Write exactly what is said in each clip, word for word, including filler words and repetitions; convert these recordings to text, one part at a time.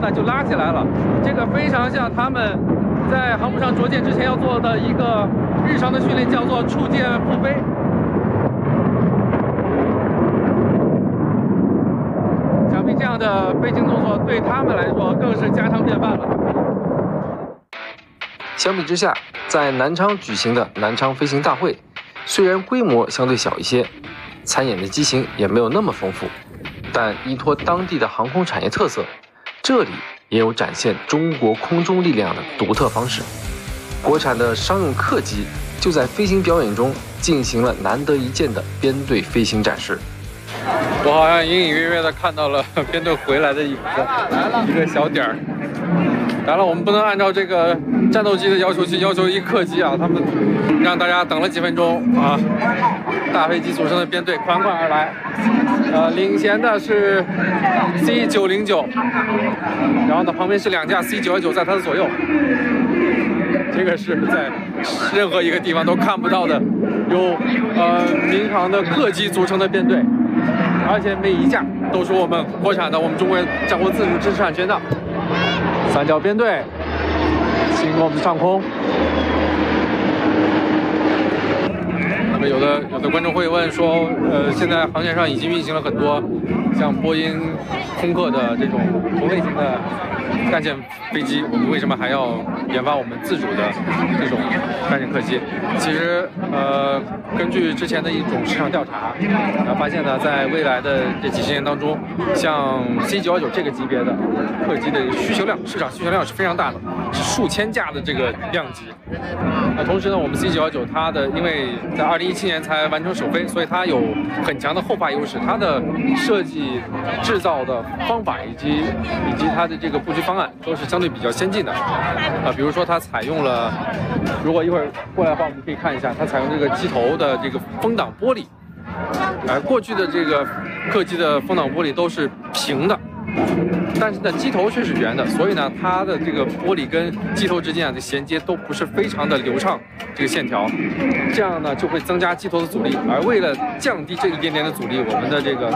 呢就拉起来了。这个非常像他们在航母上着舰之前要做的一个日常的训练，叫做触舰复飞。想必这样的飞行动作对他们来说更是家常便饭了。 相比之下，在南昌举行的南昌飞行大会，虽然规模相对小一些，参演的机型也没有那么丰富，但依托当地的航空产业特色，这里也有展现中国空中力量的独特方式。国产的商用客机就在飞行表演中进行了难得一见的编队飞行展示。 我好像隐隐约约的看到了编队回来的一个一个小点儿。当然了，我们不能按照这个战斗机的要求去要求一客机啊，他们让大家等了几分钟啊。大飞机组成的编队款款而来，呃，领衔的是 C 九零九，然后呢，旁边是两架 C 九幺九在它的左右。这个是在任何一个地方都看不到的，由呃民航的客机组成的编队，而且每一架都是我们国产的，我们中国人掌握自主知识产权的。三角编队经过我们上空。那么有的有的观众会问说，呃，现在航线上已经运行了很多像波音、空客的这种同类型的干线飞机，我们为什么还要研发我们自主的这种干线客机？其实，呃，根据之前的一种市场调查，呃，发现呢，在未来的这几十年当中，像 C 九幺九这个级别的客机的需求量，市场需求量是非常大的，是数千架的这个量级。那同时呢，我们 C 九幺九它的因为在二零一七年才完成首飞，所以它有很强的后发优势，它的设计、制造的方法以及以及它的这个布局方案都是相对比较先进的。啊，比如说它采用了，如果一会儿过来的话，我们可以看一下，它采用这个机头的这个风挡玻璃。而过去的这个客机的风挡玻璃都是平的。但是呢，机头却是圆的，所以呢，它的这个玻璃跟机头之间啊的衔接都不是非常的流畅，这个线条，这样呢就会增加机头的阻力。而为了降低这一点点的阻力，我们的这个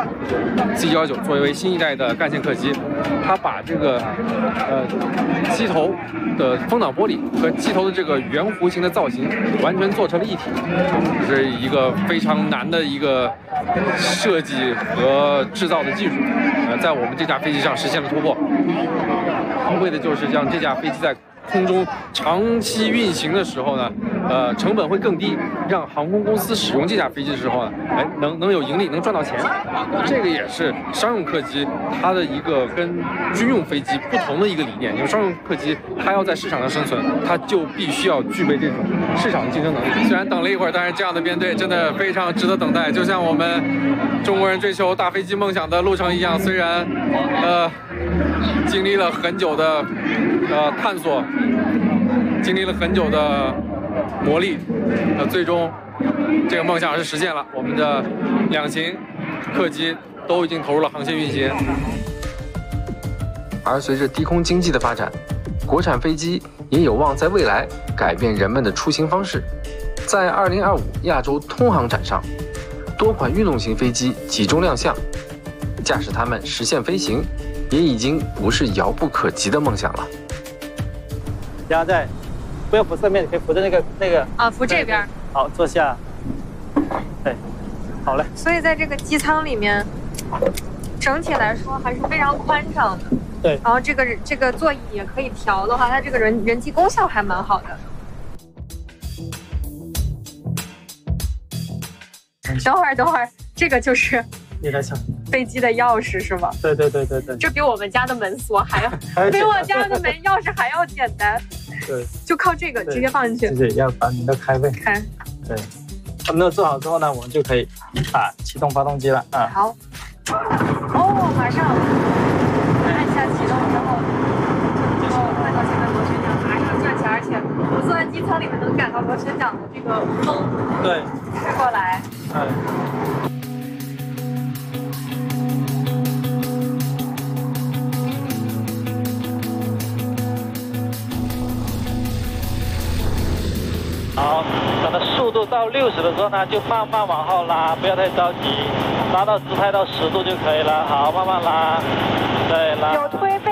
C 九幺九作为新一代的干线客机，它把这个呃机头的风挡玻璃和机头的这个圆弧形的造型完全做成了一体，这是一个非常难的一个设计和制造的技术。呃，在我们这架飞机上实现了突破，为的就是让这架飞机在空中长期运行的时候呢，呃，成本会更低，让航空公司使用这架飞机的时候呢，哎，能能有盈利，能赚到钱。这个也是商用客机它的一个跟军用飞机不同的一个理念。因为商用客机它要在市场上生存，它就必须要具备这种市场的竞争能力。虽然等了一会儿，但是这样的编队真的非常值得等待，就像我们中国人追求大飞机梦想的路程一样，虽然呃经历了很久的呃探索，经历了很久的磨砺，呃，最终这个梦想是实现了。我们的两型客机都已经投入了航线运行。 而随着低空经济的发展，国产飞机也有望在未来改变人们的出行方式。在二零二五亚洲通航展上，多款运动型飞机集中亮相，驾驶它们实现飞行，也已经不是遥不可及的梦想了。 然后再不要扶正面，可以扶着那个那个啊，扶这边。 好，坐下。对，好嘞。 所以在这个机舱里面，整体来说还是非常宽敞的。 对。 然后这个这个座椅也可以调的话，它这个人人机功效还蛮好的。等会儿，等会儿，这个就是你来抢飞机的钥匙是吗？ 对对对对对， 这比我们家的门锁还要，比我家的门钥匙还要简单。 对， 就靠这个直接放进去。 对，要把你的开背开。 对，我们都做好之后呢，我们就可以啊启动发动机了啊。 好。哦，马上按下启动之后，就能够看到前面螺旋桨马上转起来，而且我坐在机舱里面能感到螺旋桨的这个风， 对， 吹过来。 嗯。好，等它速度到六十的时候呢，就慢慢往后拉，不要太着急，拉到姿态到十度就可以了。好，慢慢拉，对，拉。 有推背